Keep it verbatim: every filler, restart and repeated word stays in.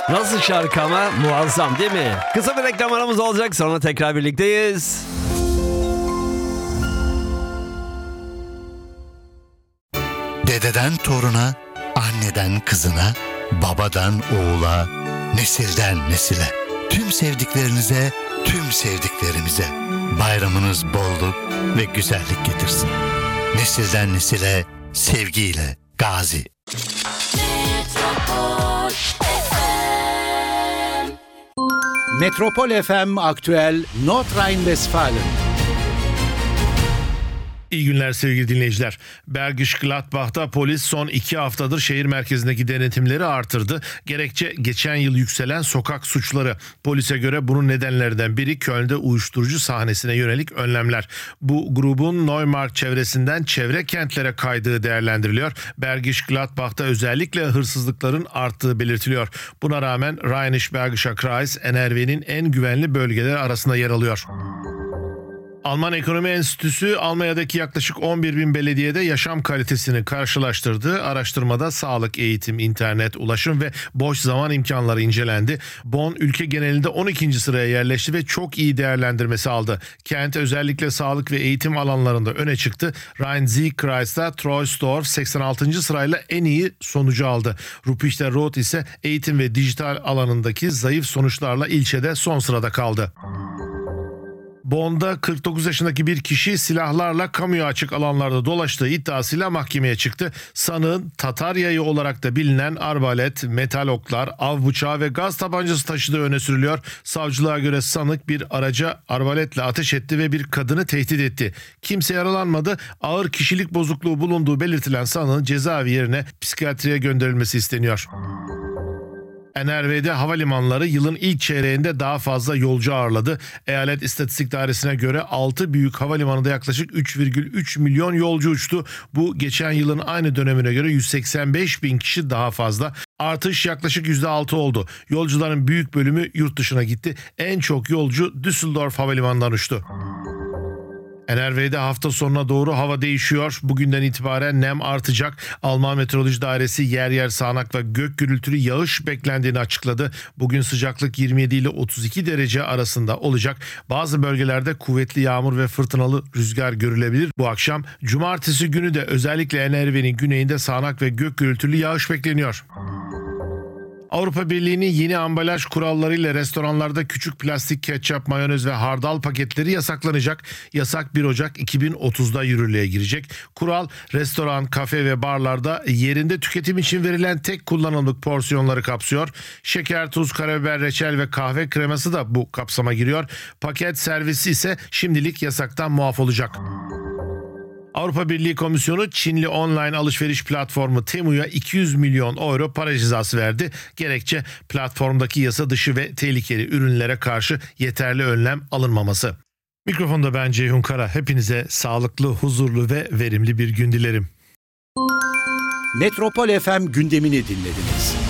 Nasıl şarkı ama muazzam değil mi? Kısa bir reklam aramız olacak, sonra tekrar birlikteyiz. Dededen toruna, anneden kızına, babadan oğula, nesilden nesile. Tüm sevdiklerinize, tüm sevdiklerimize. Bayramınız bolluk ve güzellik getirsin. Nesilden nesile, sevgiyle Gazi. Metropol F M Aktüel Nordrhein-Westfalen. İyi günler sevgili dinleyiciler. Bergisch Gladbach'ta polis son iki haftadır şehir merkezindeki denetimleri artırdı. Gerekçe geçen yıl yükselen sokak suçları. Polise göre bunun nedenlerinden biri Köln'de uyuşturucu sahnesine yönelik önlemler. Bu grubun Neumarkt çevresinden çevre kentlere kaydığı değerlendiriliyor. Bergisch Gladbach'ta özellikle hırsızlıkların arttığı belirtiliyor. Buna rağmen Rheinisch-Bergischer Kreis N R V'nin en güvenli bölgeleri arasında yer alıyor. Alman Ekonomi Enstitüsü Almanya'daki yaklaşık on bir bin belediyede yaşam kalitesini karşılaştırdı. Araştırmada sağlık, eğitim, internet, ulaşım ve boş zaman imkanları incelendi. Bonn ülke genelinde on ikinci sıraya yerleşti ve çok iyi değerlendirmesi aldı. Kent özellikle sağlık ve eğitim alanlarında öne çıktı. Rhein-Sieg-Kreis'ta Troisdorf seksen altıncı sırayla en iyi sonucu aldı. Rupichter Rot ise eğitim ve dijital alanındaki zayıf sonuçlarla ilçede son sırada kaldı. Bonn'da kırk dokuz yaşındaki bir kişi silahlarla kamuya açık alanlarda dolaştığı iddiasıyla mahkemeye çıktı. Sanığın Tatar yayı olarak da bilinen arbalet, metal oklar, av bıçağı ve gaz tabancası taşıdığı öne sürülüyor. Savcılığa göre sanık bir araca arbaletle ateş etti ve bir kadını tehdit etti. Kimse yaralanmadı. Ağır kişilik bozukluğu bulunduğu belirtilen sanığın cezaevi yerine psikiyatriye gönderilmesi isteniyor. N R V'de havalimanları yılın ilk çeyreğinde daha fazla yolcu ağırladı. Eyalet İstatistik Dairesi'ne göre altı büyük havalimanında yaklaşık üç virgül üç milyon yolcu uçtu. Bu geçen yılın aynı dönemine göre yüz seksen beş bin kişi daha fazla. Artış yaklaşık yüzde altı oldu. Yolcuların büyük bölümü yurt dışına gitti. En çok yolcu Düsseldorf Havalimanı'ndan uçtu. N R V'de hafta sonuna doğru hava değişiyor. Bugünden itibaren nem artacak. Alman Meteoroloji Dairesi yer yer sağanak ve gök gürültülü yağış beklendiğini açıkladı. Bugün sıcaklık yirmi yedi ile otuz iki derece arasında olacak. Bazı bölgelerde kuvvetli yağmur ve fırtınalı rüzgar görülebilir. Bu akşam cumartesi günü de özellikle N R V'nin güneyinde sağanak ve gök gürültülü yağış bekleniyor. Avrupa Birliği'nin yeni ambalaj kurallarıyla restoranlarda küçük plastik ketçap, mayonez ve hardal paketleri yasaklanacak. Yasak bir Ocak iki bin otuzda yürürlüğe girecek. Kural, restoran, kafe ve barlarda yerinde tüketim için verilen tek kullanımlık porsiyonları kapsıyor. Şeker, tuz, karabiber, reçel ve kahve kreması da bu kapsama giriyor. Paket servisi ise şimdilik yasaktan muaf olacak. Avrupa Birliği Komisyonu Çinli online alışveriş platformu Temu'ya iki yüz milyon euro para cezası verdi. Gerekçe platformdaki yasa dışı ve tehlikeli ürünlere karşı yeterli önlem alınmaması. Mikrofonda ben Ceyhun Kara. Hepinize sağlıklı, huzurlu ve verimli bir gün dilerim. Metropol F M gündemini dinlediniz.